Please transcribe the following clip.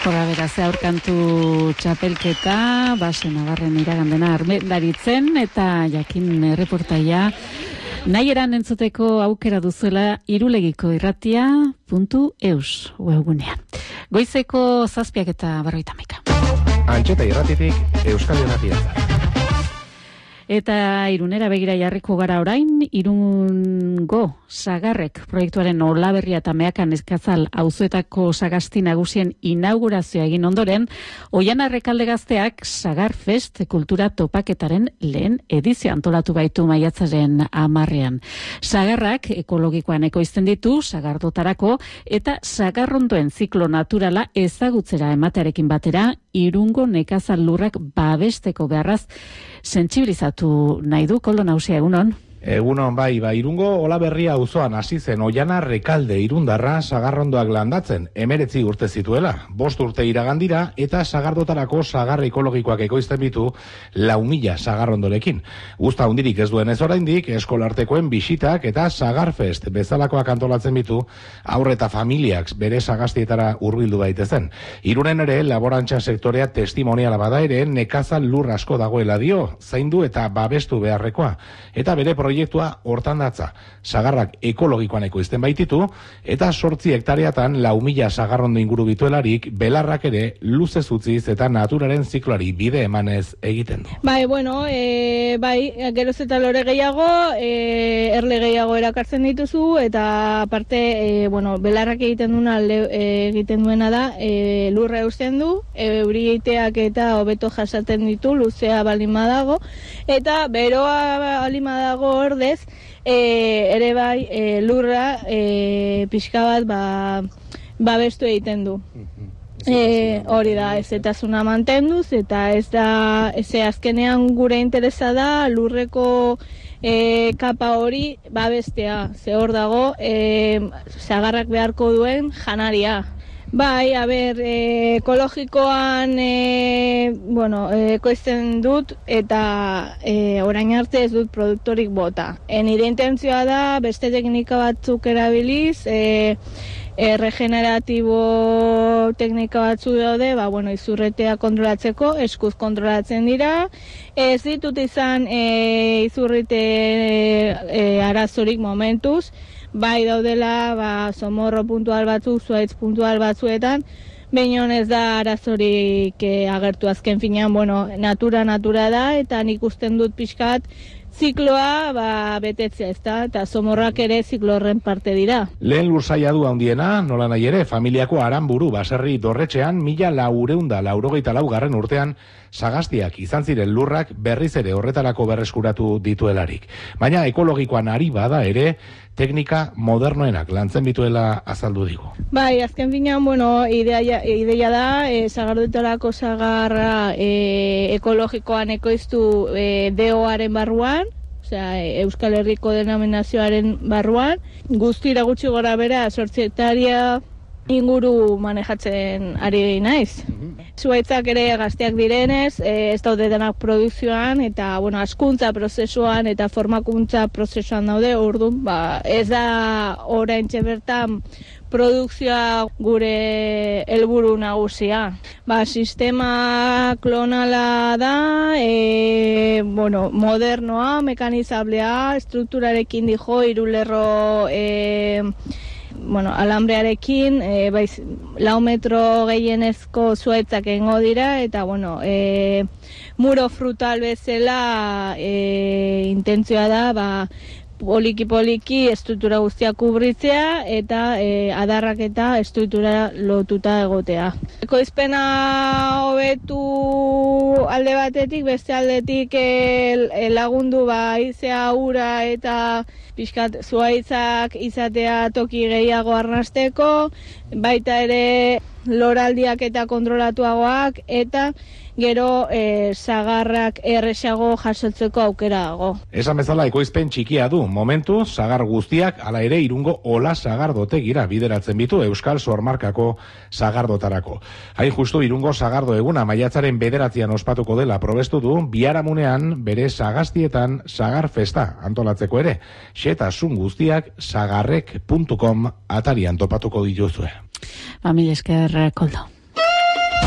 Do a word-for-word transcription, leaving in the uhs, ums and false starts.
jora beraz aurkantu txapelketa, base nabarren iragandena armendaritzen eta jakin erreportaia nahi eran entzuteko aukera duzuela irulegiko irratia puntu eus webgunean. Goizeko zazpiak eta berrogeita hamaika. Antxeta irratitik Euskal Irratia. Eta Irunera begira jarriko gara orain, Irungo Sagarrek proiektuaren Olaberria eta Meakan Eskazal auzoetako sagasti nagusien inaugurazioa egin ondoren, Oiana Rekalde Gazteak Sagar Fest kultura topaketaren lehen edizio antolatu baitu maiatzaren hamarrean. Sagarrak ekologikoan ekoizten ditu, sagardotarako, eta sagarrondoen ziklo naturala ezagutzera ematearekin batera, Irungo nekazal lurrak babesteko beharraz sentsibilizatu nahi du. Koldo Nausia, egunon? Egunon, bai, ba, Irungo Olaberria auzoan hasi zen Oiana Rekalde irundarra sagarrondoak landatzen, emeretzi urte zituela, bost urte iragandira eta sagardotarako sagar ekologikoak ekoizten bitu lau mila sagarrondorekin. Guzta hundirik ez duen ez oraindik, eskolartekoen bisitak eta Sagarfest bezalakoak antolatzen bitu aurre eta familiak bere sagastietara hurbildu daitezen. Irunen ere laborantza sektorea testimoniala bada ere nekazal lur asko dagoela dio, zaindu eta babestu beharrekoa, eta bere proiektua hortan datza. Sagarrak ekologikoan ekoizten baititu, eta sortzi hektareatan lau mila sagarrondo inguru bituelarik, belarrak ere luzez utziz eta naturaren zikloari bide emanez egiten du. Bai, bueno, e, bai, geroz eta lore gehiago, e, erle gehiago erakartzen dituzu, eta aparte, e, bueno, belarrak egiten duena, e, egiten duena da, e, lurra eusten du, e, euriteak eta hobeto jasaten ditu, luzea baldin badago, eta beroa baldin badago ordez, e, ere bai e, lurra e, pixka bat ba, babestu egiten du. E, hori da, ez eta zuna mantenduz, eta ez da, ez azkenean gure interesa da lurreko e, kapa hori babestea, ze hor dago e, sagarrak beharko duen janaria. Bai, a ber, e, ekologikoan e, bueno, e, ekoizten dut eta e, orain arte ez dut produktorik bota. E, nire intentzioa da beste teknika batzuk erabiliz, e, e, regeneratibo teknika batzu daude, ba, bueno, izurretea kontrolatzeko, eskuz kontrolatzen dira. Ez ditut izan e, izurrite e, arazorik momentuz, bai daudela ba, somorro puntual batzuk, zuaitz puntual batzuetan, baina ez da arazorik e, agertu azken finean, bueno, natura natura da, eta nik usten dut pixkat zikloa ba, betetzea, ez da, eta somorrak ere ziklo horren parte dira. Lehen lursaia du handiena, nola nahi ere, familiako Aranburu baserri dorretxean, mila laureunda laurogeita laugarren urtean, sagastiak izan ziren lurrak berriz ere horretarako berreskuratu dituelarik. Baina ekologikoan ari bada ere, teknika modernoenak lantzen bituela azaldu digu. Bai, azken finean, bueno, ideia, ideia da, e, sagardotarako sagarra e, ekologikoan ekoiztu e, D O aren barruan, osea, Euskal Herriko denominazioaren barruan, guztira gutxi gora bera, sortzi hektaria inguru manejatzen ari naiz. Zuaitzak ere gazteak direnez, e, ez daude denak produkzioan, eta, bueno, askuntza prozesuan eta formakuntza prozesuan daude, orduan, ba, ez da oraintxe bertan produkzioa gure helburu nagusia. Ba, sistema klonala da, e, bueno, modernoa, mekanizablea, estrukturarekin dijo, hirulerro e, bueno, alambrearekin, e, baiz, lau metro gehienezko zuaitzak egingo dira, eta, bueno, e, muro frutal bezala e, intentzioa da, ba, poliki-poliki estruktura guztiak kubritzea eta e, adarrak eta estruktura lotuta egotea. Ekoizpena hobetu alde batetik, beste aldetik e, lagundu ba, izea ura eta pixkat zuaitzak izatea toki gehiago arnasteko, baita ere loraldiak eta kontrolatuagoak, eta gero e, sagarrak erresago jasotzeko aukera dago. Esan bezala ekoizpen txikia du, momentu sagar guztiak hala ere Irungo Ola sagardotegira bideratzen bitu Euskal Sormarkako sagardotarako. Hain justu Irungo sagardo eguna maiatzaren bederatzian ospatuko dela probestu du, biharamunean bere sagastietan sagar festa antolatzeko ere. Xetasun guztiak sagarrek puntu com atarian topatuko dituzue. Ba, mila esker, Koldo.